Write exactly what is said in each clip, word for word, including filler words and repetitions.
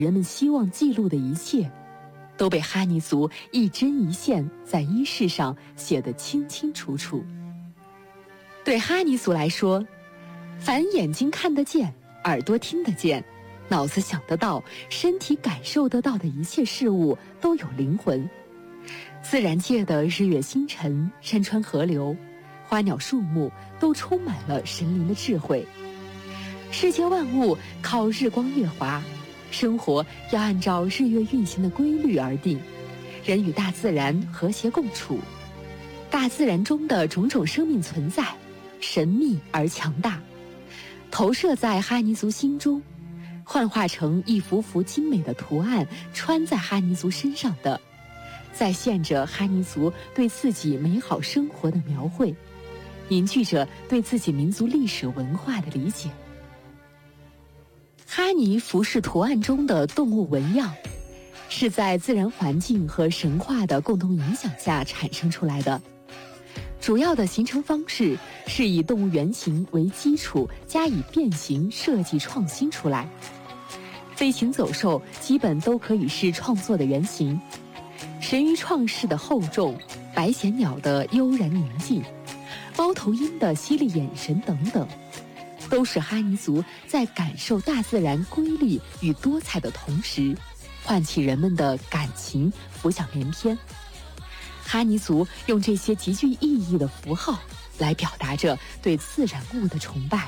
人们希望记录的一切，都被哈尼族一针一线在衣饰上写得清清楚楚。对哈尼族来说，凡眼睛看得见、耳朵听得见、脑子想得到、身体感受得到的一切事物都有灵魂。自然界的日月星辰、山川河流、花鸟树木都充满了神灵的智慧。世间万物靠日光月华，生活要按照日月运行的规律而定，人与大自然和谐共处。大自然中的种种生命存在，神秘而强大，投射在哈尼族心中，幻化成一幅幅精美的图案，穿在哈尼族身上的，再现着哈尼族对自己美好生活的描绘，凝聚着对自己民族历史文化的理解。哈尼服饰图案中的动物纹样，是在自然环境和神话的共同影响下产生出来的。主要的形成方式是以动物原型为基础，加以变形设计创新出来。飞禽走兽基本都可以是创作的原型，神鱼创世的厚重，白衔鸟的悠然宁静，猫头鹰的犀利眼神等等，都是哈尼族在感受大自然瑰丽与多彩的同时，唤起人们的感情，浮想联翩。哈尼族用这些极具意义的符号来表达着对自然物的崇拜。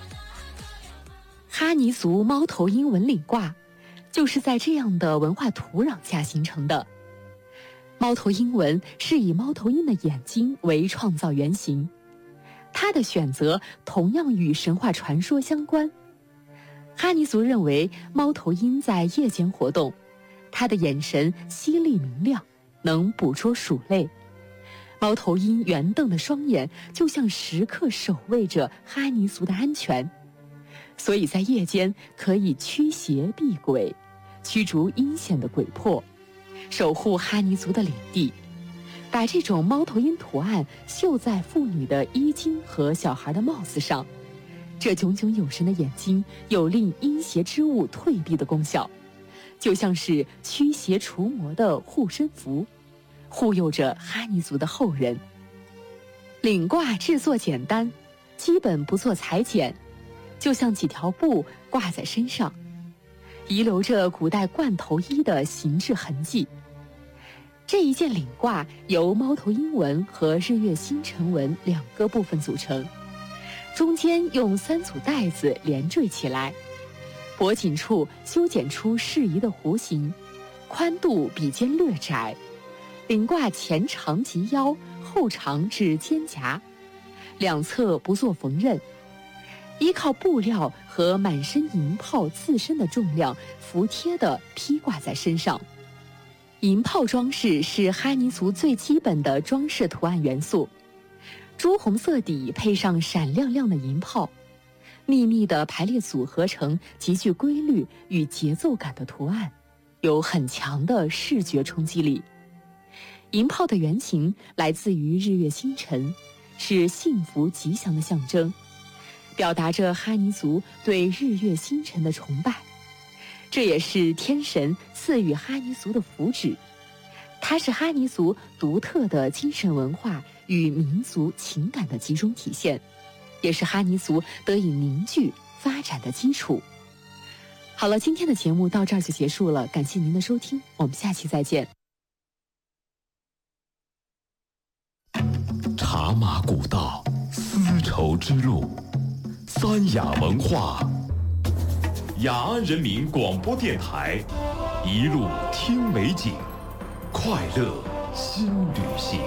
哈尼族猫头鹰纹领褂就是在这样的文化土壤下形成的。猫头鹰纹是以猫头鹰的眼睛为创造原型，它的选择同样与神话传说相关。哈尼族认为猫头鹰在夜间活动，它的眼神犀利明亮，能捕捉鼠类。猫头鹰圆瞪的双眼就像时刻守卫着哈尼族的安全，所以在夜间可以驱邪避鬼，驱逐阴险的鬼魄，守护哈尼族的领地。把这种猫头鹰图案绣在妇女的衣襟和小孩的帽子上，这炯炯有神的眼睛有令阴邪之物退避的功效，就像是驱邪除魔的护身符，护佑着哈尼族的后人。领褂制作简单，基本不做裁剪，就像几条布挂在身上，遗留着古代罐头衣的形制痕迹。这一件领褂由猫头鹰纹和日月星辰纹两个部分组成，中间用三组带子连缀起来，脖颈处修剪出适宜的弧形，宽度比肩略窄，领褂前长及腰，后长至肩胛，两侧不做缝纫，依靠布料和满身银炮自身的重量服帖地披挂在身上。银炮装饰是哈尼族最基本的装饰图案元素，朱红色底配上闪亮亮的银炮，密密地排列组合成极具规律与节奏感的图案，有很强的视觉冲击力。银炮的原型来自于日月星辰，是幸福吉祥的象征，表达着哈尼族对日月星辰的崇拜。这也是天神赐予哈尼族的福祉，它是哈尼族独特的精神文化与民族情感的集中体现，也是哈尼族得以凝聚发展的基础。好了，今天的节目到这儿就结束了，感谢您的收听，我们下期再见。 茶马古道，丝绸之路，三雅文化。雅安人民广播电台，一路听美景，快乐新旅行。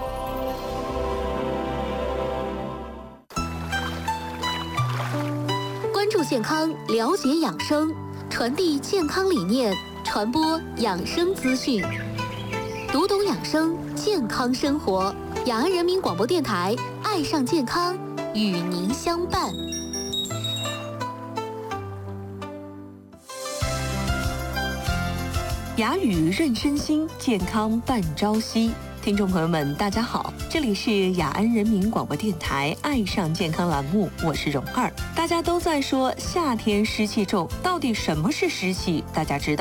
关注健康，了解养生，传递健康理念，传播养生资讯，读懂养生，健康生活。雅安人民广播电台，爱上健康，与您相伴。 雅语润身心，健康伴朝夕。 听众朋友们，大家好，这里是雅安人民广播电台爱上健康栏目，我是蓉儿。大家都在说夏天湿气重，到底什么是湿气？大家知道